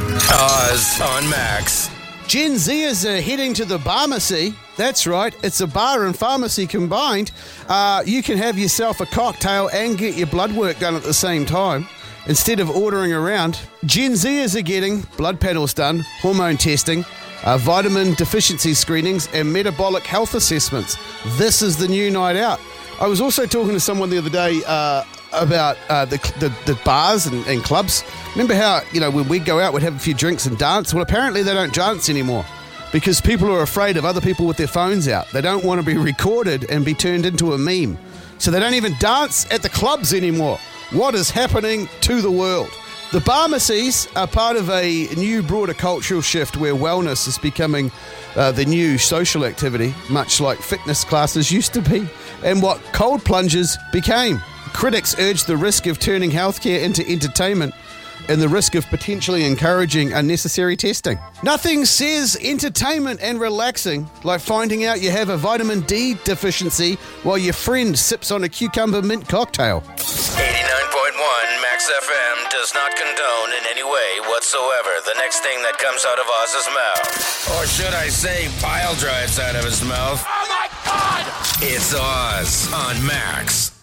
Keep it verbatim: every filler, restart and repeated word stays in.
Oz on Max. Gen Zers are heading to the pharmacy. That's right, it's a bar and pharmacy combined. Uh, you can have yourself a cocktail and get your blood work done at the same time. Instead of ordering around, Gen Zers are getting blood panels done, hormone testing, uh, vitamin deficiency screenings, and metabolic health assessments. This is the new night out. I was also talking to someone the other day uh, about uh, the, the the bars and, and clubs. Remember how, you know, when we'd go out, we'd have a few drinks and dance? Well, apparently they don't dance anymore because people are afraid of other people with their phones out. They don't want to be recorded and be turned into a meme. So they don't even dance at the clubs anymore. What is happening to the world? The pharmacies are part of a new broader cultural shift where wellness is becoming uh, the new social activity, much like fitness classes used to be, and what cold plunges became. Critics urge the risk of turning healthcare into entertainment and the risk of potentially encouraging unnecessary testing. Nothing says entertainment and relaxing like finding out you have a vitamin D deficiency while your friend sips on a cucumber mint cocktail. eighty-nine point one Max F M does not condone in any way whatsoever the next thing that comes out of Oz's mouth. Or should I say pile drives out of his mouth. Oh my God! It's Oz on Max.